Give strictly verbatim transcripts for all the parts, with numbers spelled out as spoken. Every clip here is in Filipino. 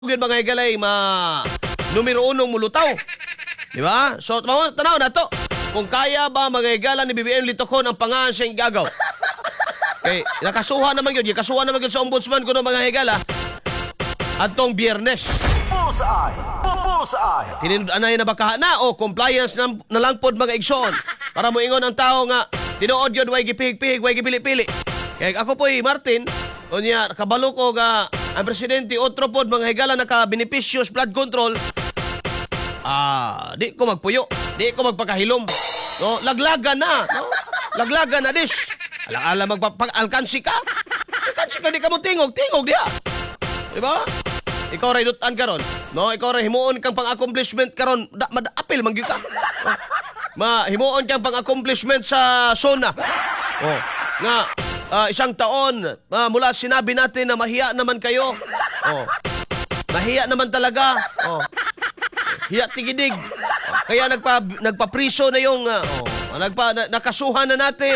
Yun mga higalay, ma numero unong mulutaw. Di ba? So, tanaw na to. Kung kaya ba mga higala ni B B M Litokon ang pangalan siyang gagaw. Okay, nakasuha naman yun. Nakasuha naman yun sa ombudsman ko ng mga higala. Atong Biyernes. Bullseye! Bullseye! Tininanay na baka na o compliance na, na lang pod mga igsoon. Para mo ingon ang tao nga, tinuod yun, way gipihig-pihig, way gipili-pili. Kaya ako po'y Martin, o niya, kabalo ko nga, ang presidente, otro pod, mga higala naka-beneficious flood control, ah, di ko magpuyo, di ko magpakahilom. No? Laglagan na, no? Laglagan na, dish. Alang-alang magpag-alkansi ka. Alkansi ka, di ka mo tingog, tingog diya. Diba? Ikaw ray lutan karon, no? Ikaw ray himuon kang pang-accomplishment karon, da mada-apil man gyud ka. No? Ma himuon kang pang-accomplishment sa zona. Oh, nga uh, isang taon uh, mula sinabi natin na mahiya naman kayo. Oh. Mahiya naman talaga. Oh. Hiya tigidig. Oh. Kaya nagpa nagpa-priso na yung uh, oh, nagpa na, nakasuhan na natin.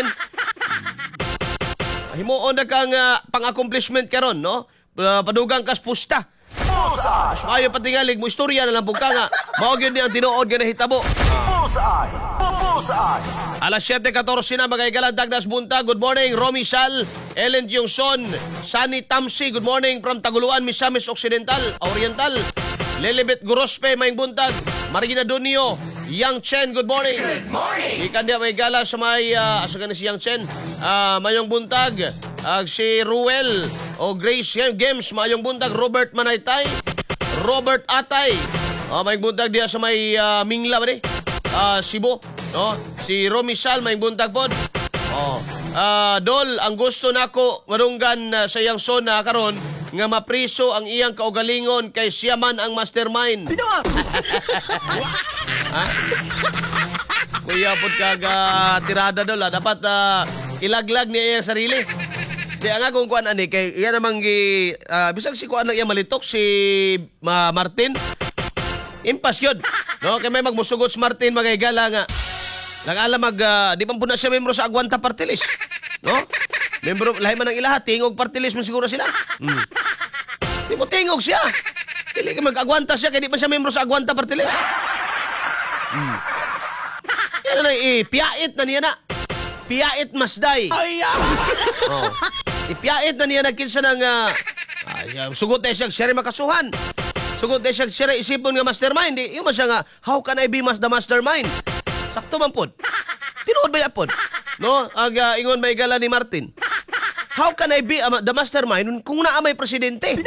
Himuon na kang uh, pang-accomplishment karon, no? Uh, padugang kas pusta. Bullseye! Ayaw patingalig mo, istorya na lang po ka nga. Maog yun ang tinuod ka na hitabo. Bullseye! Bullseye! Alas siyete fourteen na, mga igalang Dagdas Bunta. Good morning, Romy Sal, Ellen Jungson, Sunny Tamsi. Good morning from Taguluan, Misamis Occidental, Oriental. Lelibet Gorospe, Maying Buntag. Marina Dunio, Yang Chen, good morning. Good morning! Ikan dia may gala sa may, uh, asa ka na si Yang Chen. Uh, Mayong Buntag, uh, si Ruel, o Grace Games, Mayong Buntag, Robert Manaytay, Robert Atay. Uh, Mayong Buntag dia sa may uh, Mingla ba ni? Uh, Cebu, no? Si Romy Sal, Mayong Buntag po. Oh. Uh, Dol, ang gusto nako marunggan uh, sa iyang sona karon nga mapriso ang iyang kaugalingon kay siya man ang mastermind. Ha? Kuya po kaga tirada Dol, ha? Dapat uh, ilaglag niya iyang sarili. Di nga kung kuan ani kay iya namang gi uh, bisag si kuan lang iya malitok si uh, Martin. Impas yun. No, kay may magmusugot si Martin magayagala nga. Lang alam mag uh, di man po na siya membro sa Agwanta Party List. No? Membro lahi man ang ilaha tingog party list mo siguro sila. Hmm. Di mo tingog siya. Dili ka mag-agwanta siya kay di pa siya membro sa Agwanta Party List. Hmm. Yan na eh, piyait na niya na. Piyait masday. Ay, oh. Ipiyait na niya nagkinsa ng uh, uh, sugot na siya siya rin makasuhan. Sugot na siya siya rin isipon nga mastermind. Di, yung siya nga, how can I be mas the mastermind? Sakto man po. Tinuod ba yan po? No? Ang uh, ingon may gala ni Martin. How can I be uh, the mastermind kung naa may presidente?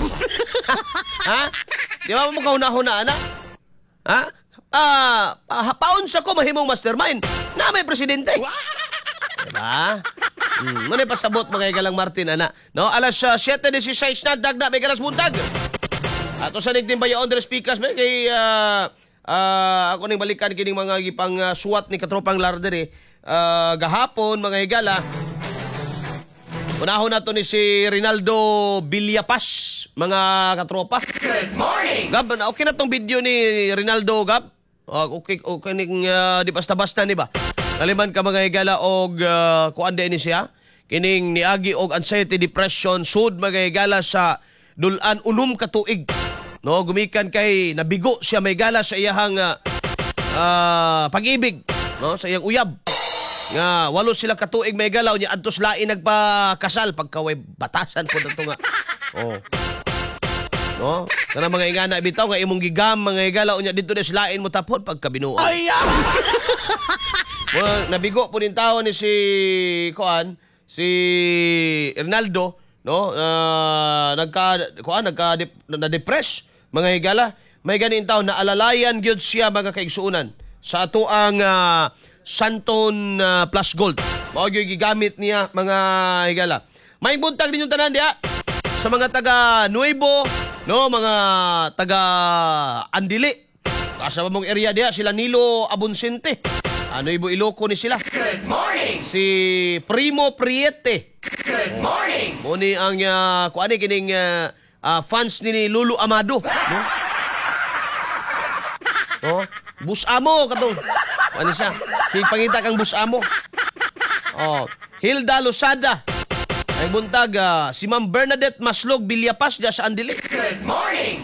Ha? Di ba mo kahuna-hunaan na? Ha? Ah, uh, paon sa ko mahimong mastermind. Naa may presidente. Diba? Hmm, muna pasabot mga igalang Martin, ana. No, alas uh, siyete sixteen na, dagda, may galas buntag. Ato sa nigting bayaon deres pikas, may kay, uh, uh, ako ning balikan kining mga gipang uh, suwat ni katropang larder eh. Uh, gahapon, mga higala, unahon nato ni si Rinaldo Villapas, mga katropa. Good morning! Gab, okay na tong video ni Rinaldo, Gab? Uh, okay, okay ning uh, di basta-basta ni ba? Naliman ka mga higala og uh, kuan din ni siya kining niagi og anxiety depression sud mga higala sa dulan unom ka tuig, no? Gumikan kay nabigo siya may higala sa iyahang uh, uh, pag-ibig, no? Sa iyang uyab nga walo sila ka tuig may higala unya adtos lain nagpakasal pagkaway batasan ko dito nga. Oh. No? Kana mga ingana bitaw nga imong gigam mga higala unya dito des lain mo tapon pagkabinuo. Ay. Well, nabigo po din tao ni si Kuan, si Ronaldo, no? Uh, nagka Kuan, nagka na depress mga higala. May ganin tao na alalayan gyud siya mga kaigsuunan sa ato ang uh, Santon uh, Plus Gold. Mao gyud gigamit niya mga higala. May buntag din yung tanan diha sa mga taga Nuevo, no? Mga taga Andili. Asa mong area diha sila Nilo Abunsente. Ano ibo Iloco ni sila? Good morning! Si Primo Priete. Good morning! Muni ang uh, kuan ni kining uh, uh, fans ni Lulu Amado, no? Oh, Busamo katong. Ano siya? Si pangita kang Busamo. Oh, Hilda Losada. Ay buntag uh, si Ma'am Bernadette Maslog Villapas dia sa Andili. Good morning!